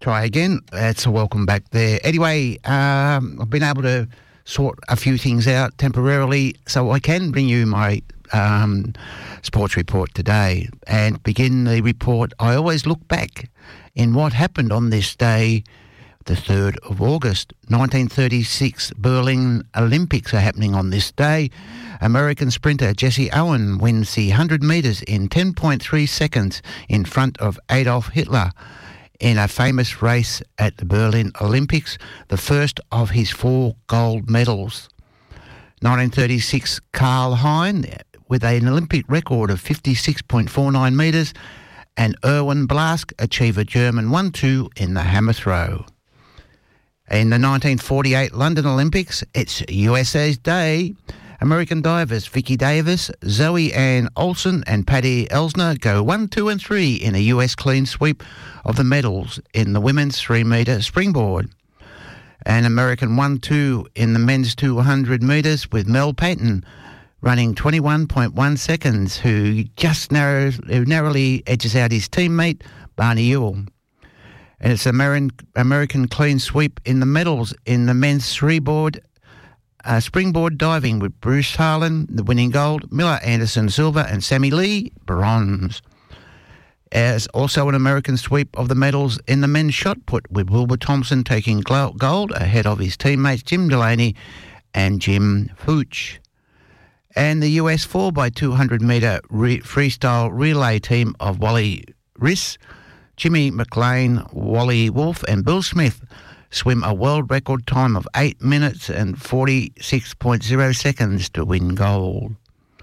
Try again. That's a welcome back there. Anyway, I've been able to sort a few things out temporarily so I can bring you my sports report today and begin the report. I always look back in what happened on this day, the 3rd of August, 1936. Berlin Olympics are happening on this day. American sprinter Jesse Owen wins the 100 metres in 10.3 seconds in front of Adolf Hitler in a famous race at the Berlin Olympics, the first of his 4 gold medals. 1936, Karl Hein with an Olympic record of 56.49 metres, and Erwin Blask achieve a German 1-2 in the hammer throw. In the 1948 London Olympics, it's USA's Day. American divers Vicki Davis, Zoe Ann Olsen and Patty Elsner go 1, 2 and 3 in a US clean sweep of the medals in the women's 3-metre springboard. An American 1-2 in the men's 200 metres with Mel Payton running 21.1 seconds, who just narrowly edges out his teammate Barney Ewell. And it's American clean sweep in the medals in the men's springboard diving with Bruce Harlan, the winning gold, Miller Anderson silver, and Sammy Lee bronze. As also an American sweep of the medals in the men's shot put with Wilbur Thompson taking gold ahead of his teammates Jim Delaney and Jim Fooch. And the US 4x200 metre freestyle relay team of Wally Riss, Jimmy McLean, Wally Wolf and Bill Smith swim a world record time of 8 minutes and 46.0 seconds to win gold.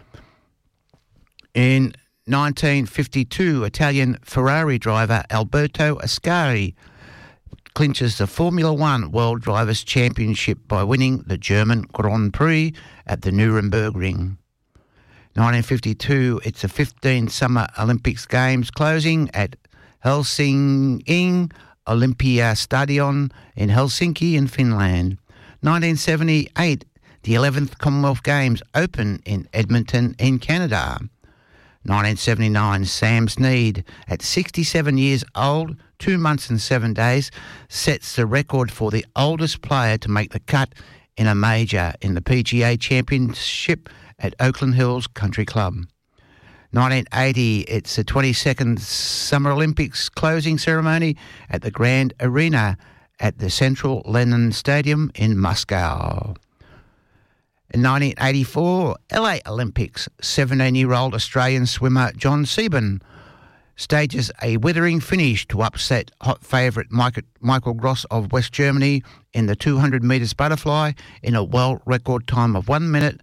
In 1952, Italian Ferrari driver Alberto Ascari clinches the Formula One World Drivers' Championship by winning the German Grand Prix at the Nuremberg Ring. 1952, it's the 15th Summer Olympics Games closing at Helsingin Olympia Stadion in Helsinki in Finland. 1978, the 11th Commonwealth Games open in Edmonton in Canada. 1979, Sam Snead, at 67 years old, 2 months and 7 days, sets the record for the oldest player to make the cut in a major in the PGA Championship at Oakland Hills Country Club. 1980, it's the 22nd Summer Olympics closing ceremony at the Grand Arena at the Central Lenin Stadium in Moscow. In 1984, LA Olympics, 17-year-old Australian swimmer John Sieben stages a withering finish to upset hot favourite Michael Gross of West Germany in the 200 metres butterfly in a world record time of 1 minute,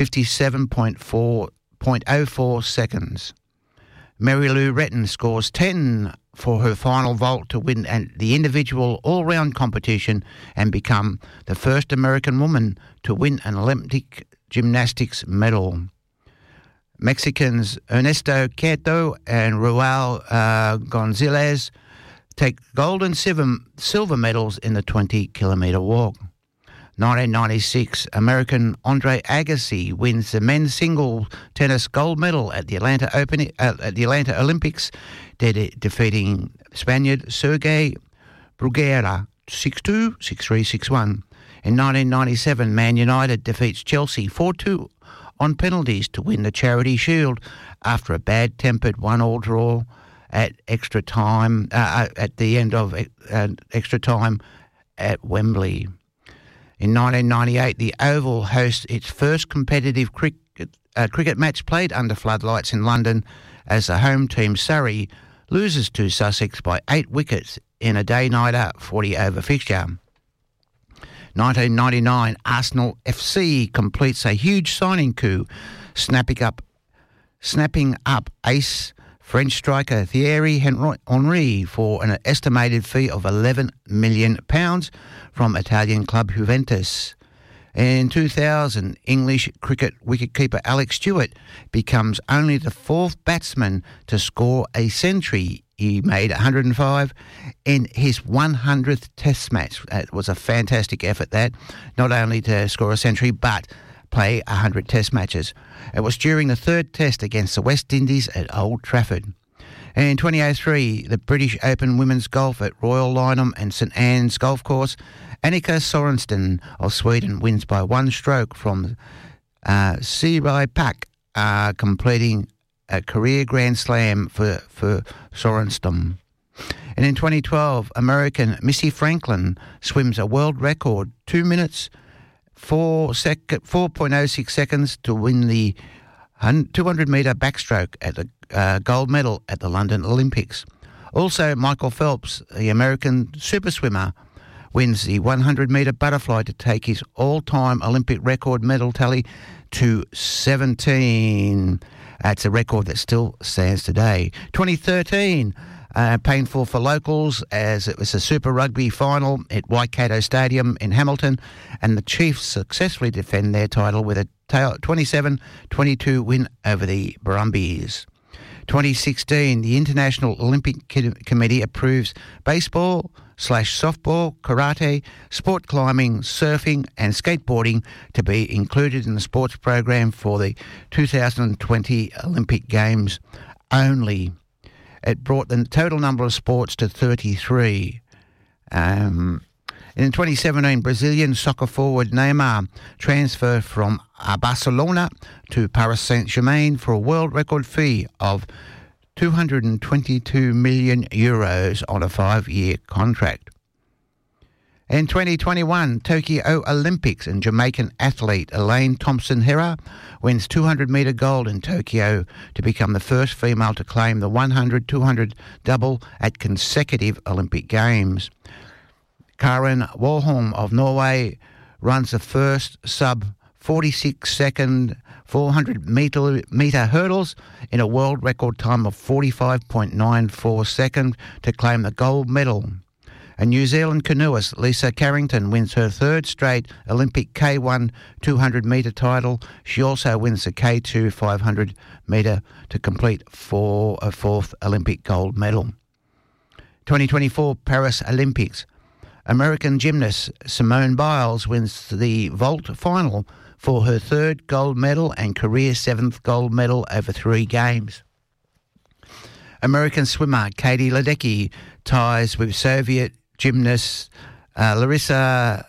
57.04 seconds. Mary Lou Retton scores 10 for her final vault to win the individual all-round competition and become the first American woman to win an Olympic gymnastics medal. Mexicans Ernesto Quieto and Raul Gonzalez take gold and silver medals in the 20-kilometre walk. 1996, American Andre Agassi wins the men's single tennis gold medal at the Atlanta Olympics, defeating Spaniard Sergei Bruguera 6-2, 6-3, 6-1. In 1997, Man United defeats Chelsea 4-2 on penalties to win the Charity Shield after a bad-tempered 1-1 draw at extra time at the end of extra time at Wembley. In 1998, the Oval hosts its first competitive cricket match played under floodlights in London as the home team Surrey loses to Sussex by 8 wickets in a day-nighter 40-over fixture. 1999, Arsenal FC completes a huge signing coup, snapping up ace French striker Thierry Henry for an estimated fee of £11 million from Italian club Juventus. In 2000, English cricket wicketkeeper Alex Stewart becomes only the 4th batsman to score a century. He made 105 in his 100th Test match. It was a fantastic effort, that, not only to score a century, but play 100 Test matches. It was during the 3rd Test against the West Indies at Old Trafford. In 2003, the British Open Women's Golf at Royal Lynham and St Anne's Golf Course, Annika Sorenstam of Sweden wins by one stroke from Siraj Pak, completing a career Grand Slam for Sorenstam. And in 2012, American Missy Franklin swims a world record 2 minutes 4.06 seconds to win the 200-metre backstroke at the gold medal at the London Olympics. Also, Michael Phelps, the American super swimmer, wins the 100-metre butterfly to take his all-time Olympic record medal tally to 17. That's a record that still stands today. 2013, painful for locals as it was a Super Rugby final at Waikato Stadium in Hamilton, and the Chiefs successfully defend their title with a 27-22 win over the Brumbies. 2016, the International Olympic Committee approves baseball/softball, karate, sport climbing, surfing and skateboarding to be included in the sports program for the 2020 Olympic Games only. It brought the total number of sports to 33. In 2017, Brazilian soccer forward Neymar transferred from Barcelona to Paris Saint-Germain for a world record fee of €222 million on a 5-year contract. In 2021, Tokyo Olympics, and Jamaican athlete Elaine Thompson-Herah wins 200-metre gold in Tokyo to become the first female to claim the 100-200 double at consecutive Olympic Games. Karen Warholm of Norway runs the first sub-46-second 400-metre hurdles in a world record time of 45.94 seconds to claim the gold medal. A New Zealand canoeist, Lisa Carrington, wins her third straight Olympic K1 200-metre title. She also wins the K2 500-metre to complete a fourth Olympic gold medal. 2024 Paris Olympics. American gymnast Simone Biles wins the vault final for her third gold medal and career 7th gold medal over 3 games. American swimmer Katie Ledecky ties with Soviet gymnast Larissa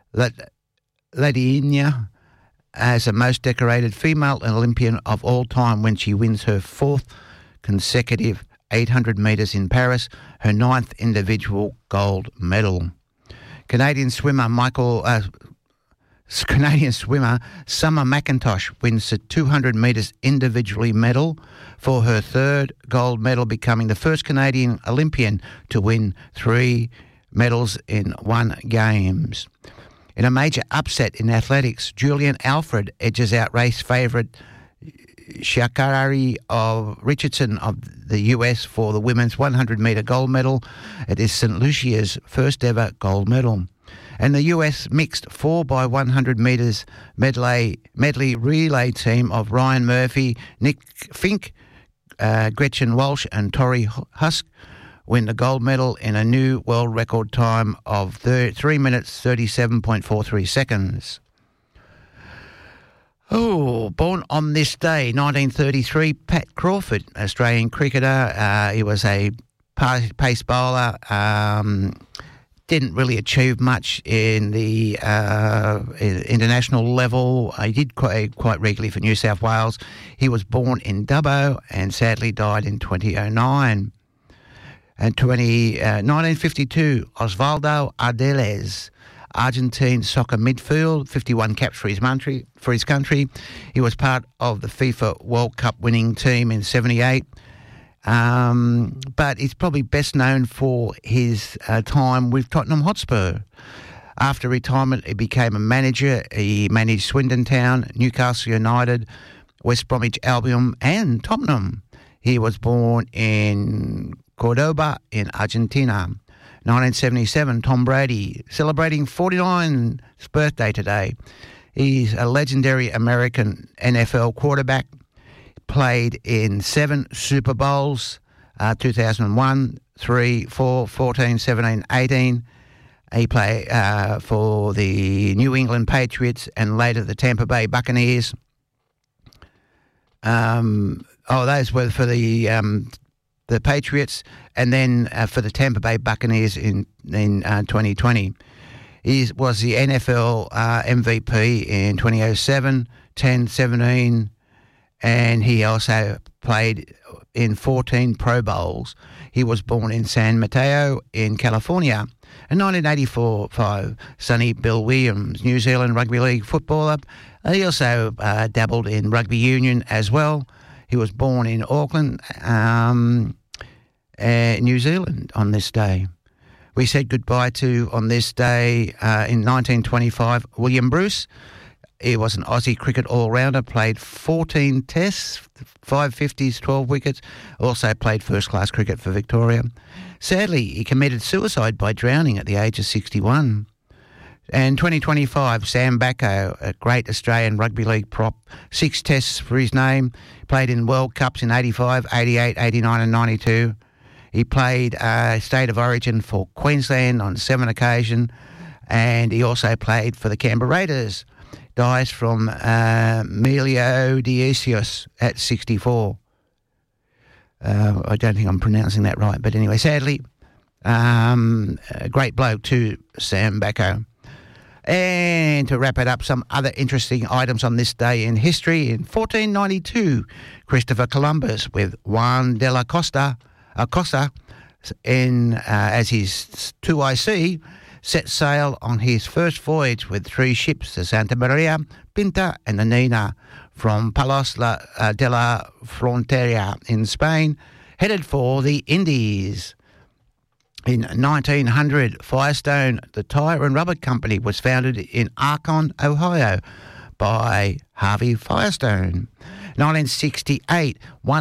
Ladina as the most decorated female Olympian of all time when she wins her 4th consecutive 800 metres in Paris, her 9th individual gold medal. Canadian swimmer Summer McIntosh wins the 200 metres individually medal for her 3rd gold medal, becoming the first Canadian Olympian to win 3 medals in 1 Games. In a major upset in athletics, Julian Alfred edges out race favourite Sha'Carri Richardson of the US for the women's 100-metre gold medal. It is St Lucia's first ever gold medal. And the US mixed 4x100 metres medley relay team of Ryan Murphy, Nick Fink, Gretchen Walsh and Tori Husk win the gold medal in a new world record time of 3 minutes 37.43 seconds. Oh, born on this day, 1933, Pat Crawford, Australian cricketer. He was a pace bowler. Didn't really achieve much in the international level. He did quite regularly for New South Wales. He was born in Dubbo and sadly died in 2009. And 1952, Osvaldo Ardiles, Argentine soccer midfield, 51 caps for his country. He was part of the FIFA World Cup winning team in 78. But he's probably best known for his time with Tottenham Hotspur. After retirement, he became a manager. He managed Swindon Town, Newcastle United, West Bromwich Albion and Tottenham. He was born in Cordoba in Argentina. 1977, Tom Brady, celebrating 49th birthday today. He's a legendary American NFL quarterback. Played in 7 Super Bowls, 2001, 3, 4, 14, 17, 18. He played for the New England Patriots and later the Tampa Bay Buccaneers. Those were for the the Patriots, and then for the Tampa Bay Buccaneers in 2020. He was the NFL MVP in 2007, 10, 17, and he also played in 14 Pro Bowls. He was born in San Mateo in California. In 1984, Sonny Bill Williams, New Zealand Rugby League footballer. He also dabbled in rugby union as well. He was born in Auckland, New Zealand on this day. We said goodbye to, on this day, in 1925, William Bruce. He was an Aussie cricket all-rounder, played 14 tests, 5 50s, 12 wickets, also played first-class cricket for Victoria. Sadly, he committed suicide by drowning at the age of 61. And 2025, Sam Backo, a great Australian rugby league prop, 6 tests for his name, played in World Cups in 85, 88, 89 and 92. He played State of Origin for Queensland on 7 occasions, and he also played for the Canberra Raiders. Dies from myelodisease at 64. I don't think I'm pronouncing that right, but anyway, sadly, a great bloke too, Sam Backo. And to wrap it up, some other interesting items on this day in history. In 1492, Christopher Columbus with Juan de la Costa as his 2IC set sail on his first voyage with 3 ships, the Santa Maria, Pinta and the Nina, from Palos de la Frontera in Spain, headed for the Indies. In 1900, Firestone, the tyre and rubber company, was founded in Archon, Ohio, by Harvey Firestone. 1968,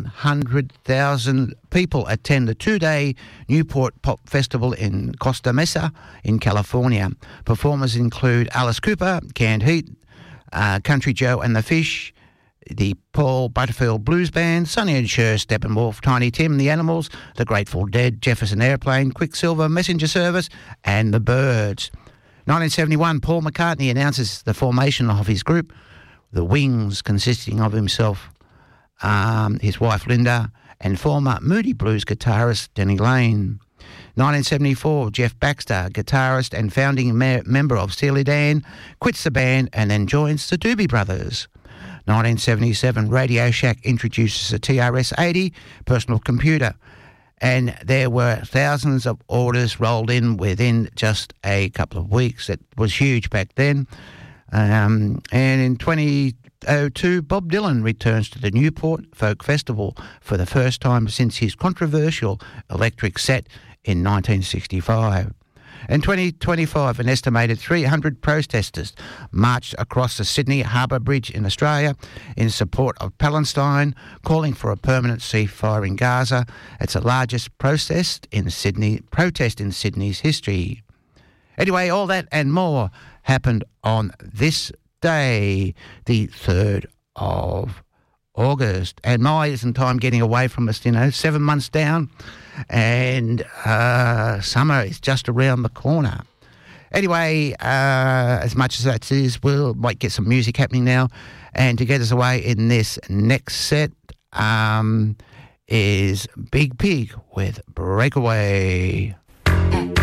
100,000 people attend the 2-day Newport Pop Festival in Costa Mesa in California. Performers include Alice Cooper, Canned Heat, Country Joe and the Fish, the Paul Butterfield Blues Band, Sonny and Cher, Steppenwolf, Tiny Tim, The Animals, The Grateful Dead, Jefferson Airplane, Quicksilver, Messenger Service, and The Byrds. 1971, Paul McCartney announces the formation of his group, The Wings, consisting of himself, his wife Linda, and former Moody Blues guitarist Denny Lane. 1974, Jeff Baxter, guitarist and founding member of Steely Dan, quits the band and then joins the Doobie Brothers. 1977, Radio Shack introduces a TRS-80 personal computer, and there were thousands of orders rolled in within just a couple of weeks. It was huge back then. And in 2002, Bob Dylan returns to the Newport Folk Festival for the first time since his controversial electric set in 1965. In 2025, an estimated 300 protesters marched across the Sydney Harbour Bridge in Australia in support of Palestine, calling for a permanent ceasefire in Gaza. It's the largest protest in Sydney's history. Anyway, all that and more happened on this day, the 3rd of August. And my isn't time getting away from us, 7 months down, and summer is just around the corner. Anyway, as much as that is, we might get some music happening now. And to get us away in this next set is Big Pig with Breakaway.